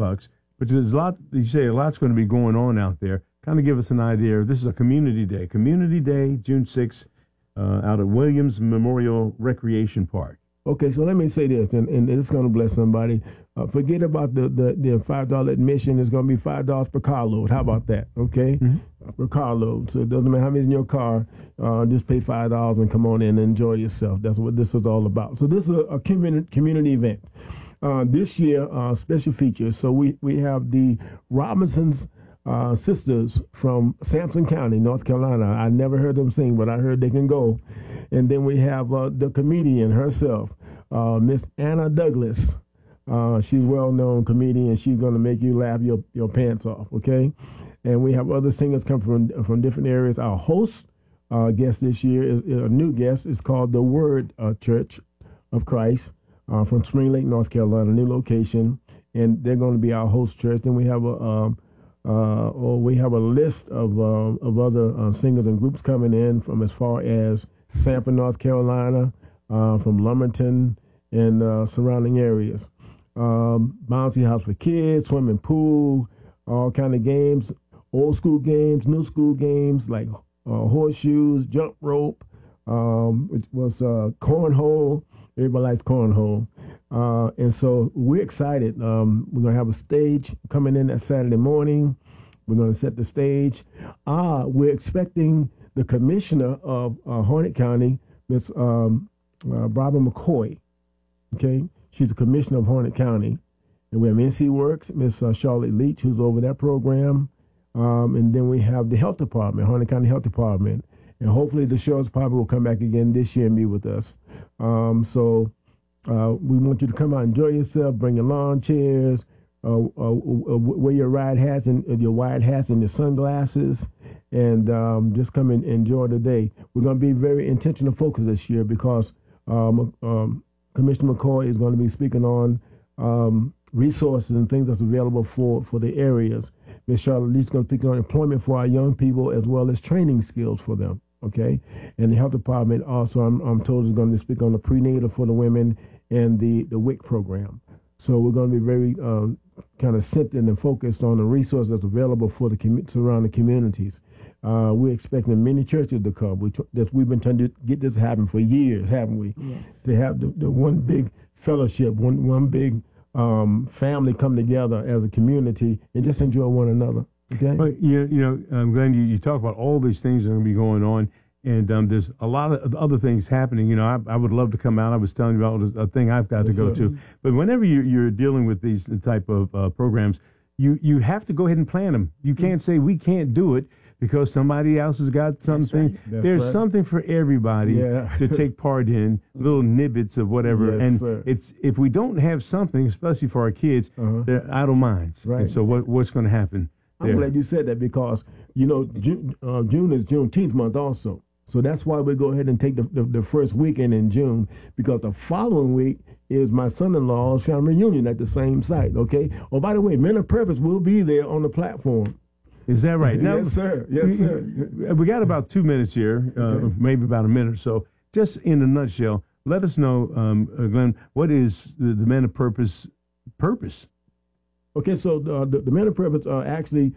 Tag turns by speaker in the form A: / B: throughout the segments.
A: $5. But there's a lot, you say a lot's going to be going on out there. Kind of give us an idea. This is a community day. Community Day, June 6th, out at Williams Memorial Recreation Park.
B: Okay, so let me say this, and it's going to bless somebody. Forget about the $5 admission. It's going to be $5 per carload. How about that? Okay, per carload. So it doesn't matter how many's in your car. Just pay $5 and come on in and enjoy yourself. That's what this is all about. So this is a community event. This year, special features. So we have the Robinsons sisters from Sampson County, North Carolina. I never heard them sing, but I heard they can go. And then we have the comedian herself, Miss Anna Douglas. She's a well-known comedian. She's going to make you laugh your pants off, okay? And we have other singers come from different areas. Our host guest this year is a new guest. It's called the Word Church of Christ from Spring Lake, North Carolina, new location. And they're going to be our host church. And we have a list of other singers and groups coming in from as far as Sanford, North Carolina, from Lumberton and surrounding areas. Bouncy house for kids, swimming pool, all kind of games, old school games, new school games like horseshoes, jump rope, it was cornhole. Everybody likes cornhole. And so we're excited. We're going to have a stage coming in that Saturday morning. We're going to set the stage. We're expecting the commissioner of Harnett County, Miss Barbara McCoy. Okay, she's the commissioner of Harnett County. And we have NC Works, Miss Charlotte Leach, who's over that program. And then we have the health department, Harnett County Health Department. And hopefully the sheriff's department will come back again this year and be with us. So we want you to come out and enjoy yourself, bring your lawn chairs, wear your ride hats and your wide hats and your sunglasses, and just come and enjoy the day. We're going to be very intentional focused this year because Commissioner McCoy is going to be speaking on resources and things that's available for the areas. Ms. Charlotte Leach is going to speak on employment for our young people as well as training skills for them. Okay, and the health department also, I'm told, is going to speak on the prenatal for the women and the WIC program. So we're going to be very kind of centered and focused on the resources that's available for the surrounding communities. We're expecting many churches to come. We've been trying to get this happen for years, haven't we?
C: Yes.
B: To have the one big fellowship, one big family come together as a community and just enjoy one another. Okay.
A: Well, Glenn, you talk about all these things that are going to be going on, and there's a lot of other things happening. You know, I would love to come out. I was telling you about a thing I've got to go to. But whenever you're dealing with these type of programs, you have to go ahead and plan them. You can't say we can't do it because somebody else has got something.
B: That's
A: There's something for everybody to take part in, little nibbits of whatever.
B: Yes,
A: and it's if we don't have something, especially for our kids, they're idle minds.
B: Right.
A: And so what's going to happen?
B: I'm glad you said that because, June is Juneteenth month also. So that's why we go ahead and take the first weekend in June, because the following week is my son-in-law's family reunion at the same site, okay? Oh, by the way, Men of Purpose will be there on the platform.
A: Is that right? Now,
B: yes, sir. Yes, sir.
A: We got about 2 minutes here, maybe about a minute or so. Just in a nutshell, let us know, Glenn, what is the Men of Purpose purpose?
B: Okay, so the Men of Purpose actually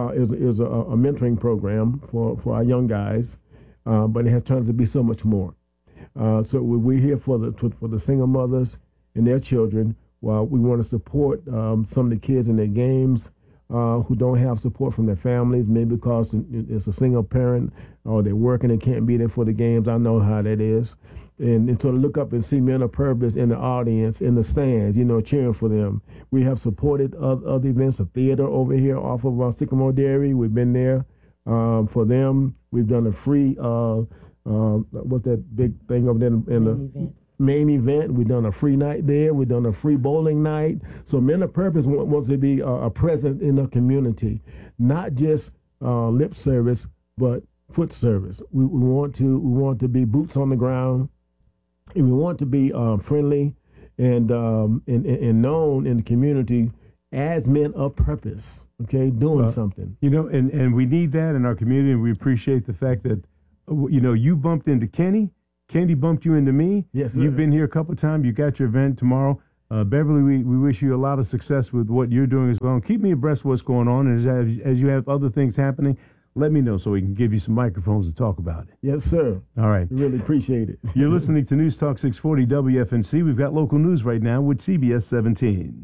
B: is a mentoring program for our young guys, but it has turned out to be so much more. So we're here for the single mothers and their children. While we want to support some of the kids in their games who don't have support from their families, maybe because it's a single parent or they're working and can't be there for the games. I know how that is. And so to look up and see Men of Purpose in the audience, in the stands, cheering for them. We have supported other events, a theater over here off of Sycamore Dairy. We've been there for them. We've done a free, what's that big thing over there in the main event? We've done a free night there. We've done a free bowling night. So Men of Purpose wants to be a presence in the community, not just lip service, but foot service. We want to be boots on the ground. And we want to be friendly and known in the community as men of purpose, okay, doing something.
A: And we need that in our community, and we appreciate the fact that, you bumped into Kenny. Kenny bumped you into me.
B: Yes, sir.
A: You've been here a couple of times. You got your event tomorrow. Beverly, we wish you a lot of success with what you're doing as well. And keep me abreast of what's going on. And as you have other things happening, let me know so we can give you some microphones to talk about it.
B: Yes, sir.
A: All right.
B: We really appreciate it.
A: You're listening to News Talk 640 WFNC. We've got local news right now with CBS 17.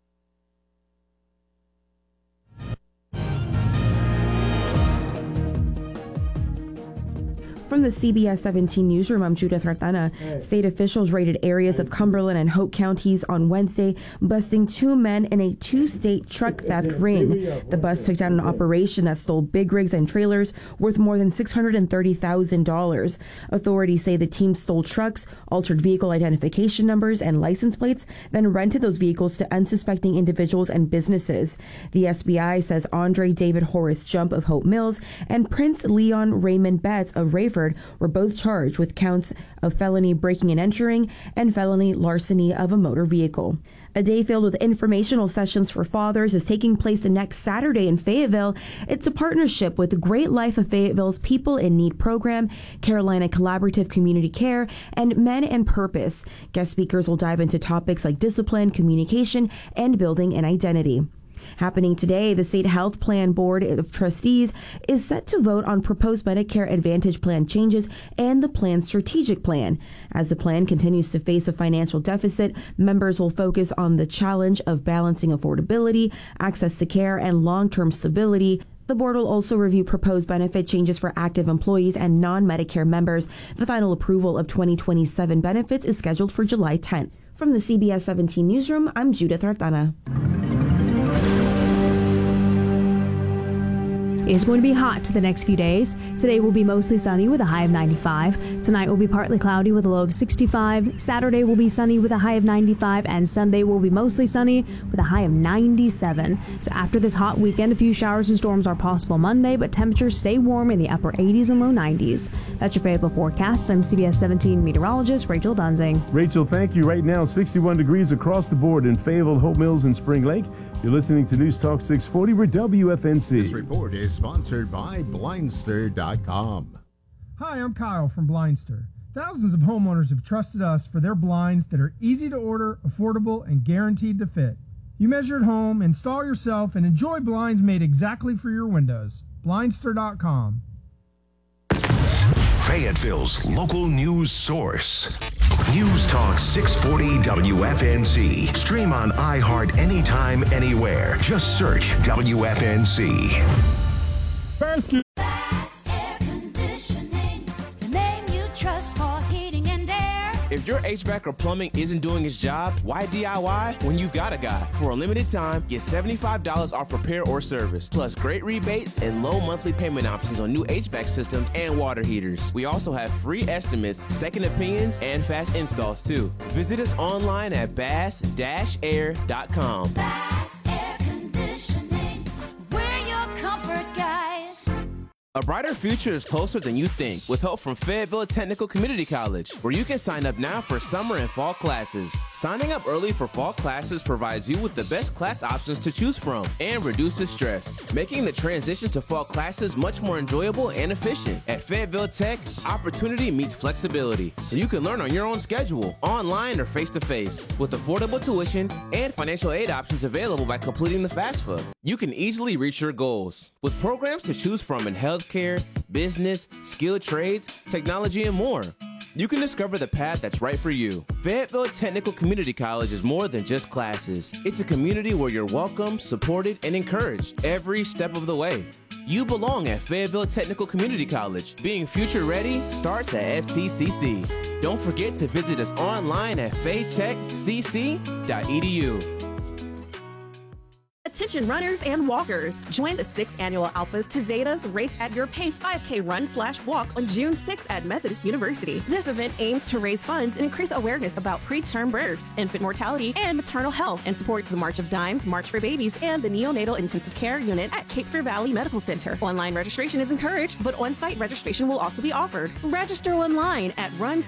C: From the CBS 17 newsroom, I'm Judith Ratana. State officials raided areas of Cumberland and Hope counties on Wednesday, busting 2 men in a 2-state truck theft ring. The bust took down an operation that stole big rigs and trailers worth more than $630,000. Authorities say the team stole trucks, altered vehicle identification numbers and license plates, then rented those vehicles to unsuspecting individuals and businesses. The SBI says Andre David Horace Jump of Hope Mills and Prince Leon Raymond Betts of Rayford were both charged with counts of felony breaking and entering and felony larceny of a motor vehicle. A day filled with informational sessions for fathers is taking place next Saturday in Fayetteville. It's a partnership with the Great Life of Fayetteville's People in Need program, Carolina Collaborative Community Care, and Men and Purpose. Guest speakers will dive into topics like discipline, communication, and building an identity. Happening today, the State Health Plan Board of Trustees is set to vote on proposed Medicare Advantage plan changes and the plan's strategic plan. As the plan continues to face a financial deficit, members will focus on the challenge of balancing affordability, access to care, and long-term stability. The board will also review proposed benefit changes for active employees and non-Medicare members. The final approval of 2027 benefits is scheduled for July 10th. From the CBS 17 newsroom, I'm Judith Ratana.
D: It's going to be hot the next few days. Today will be mostly sunny with a high of 95. Tonight will be partly cloudy with a low of 65. Saturday will be sunny with a high of 95. And Sunday will be mostly sunny with a high of 97. So after this hot weekend, a few showers and storms are possible Monday, but temperatures stay warm in the upper 80s and low 90s. That's your Fayetteville forecast. I'm CBS 17 meteorologist Rachel Dunsing.
A: Rachel, thank you. Right now, 61 degrees across the board in Fayetteville, Hope Mills, and Spring Lake. You're listening to News Talk 640. We're WFNC.
E: This report is sponsored by Blindster.com.
F: Hi, I'm Kyle from Blindster. Thousands of homeowners have trusted us for their blinds that are easy to order, affordable, and guaranteed to fit. You measure at home, install yourself, and enjoy blinds made exactly for your windows. Blindster.com.
G: Fayetteville's local news source. News Talk 640 WFNC. Stream on iHeart anytime, anywhere. Just search WFNC.
B: Basket.
H: Bass Air Conditioning, the name you trust for heating and air.
I: If your HVAC or plumbing isn't doing its job, why DIY when you've got a guy? For a limited time, get $75 off repair or service, plus great rebates and low monthly payment options on new HVAC systems and water heaters. We also have free estimates, second opinions, and fast installs too. Visit us online at bass-air.com.
H: Bass Air Conditioning, we're your comfort guys.
I: A brighter future is closer than you think with help from Fayetteville Technical Community College, where you can sign up now for summer and fall classes. Signing up early for fall classes provides you with the best class options to choose from and reduces stress, making the transition to fall classes much more enjoyable and efficient. At Fayetteville Tech, opportunity meets flexibility, so you can learn on your own schedule, online or face-to-face, with affordable tuition and financial aid options available by completing the FAFSA. You can easily reach your goals with programs to choose from in healthcare, business, skilled trades, technology, and more. You can discover the path that's right for you. Fayetteville Technical Community College is more than just classes. It's a community where you're welcome, supported, and encouraged every step of the way. You belong at Fayetteville Technical Community College. Being future ready starts at FTCC. Don't forget to visit us online at faytechcc.edu.
J: Attention runners and walkers. Join the 6th annual Alphas to Zetas Race at Your Pace 5K Run/Walk on June 6th at Methodist University. This event aims to raise funds and increase awareness about preterm births, infant mortality, and maternal health, and supports the March of Dimes, March for Babies, and the Neonatal Intensive Care Unit at Cape Fear Valley Medical Center. Online registration is encouraged, but on-site registration will also be offered. Register online at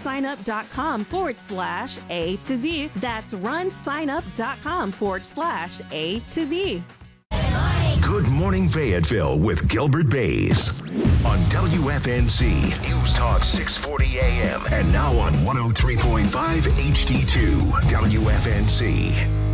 J: runsignup.com/A to Z. That's runsignup.com/A to Z.
G: Good Morning Fayetteville with Gilbert Bays on WFNC News Talk 640 AM and now on 103.5 HD2 WFNC.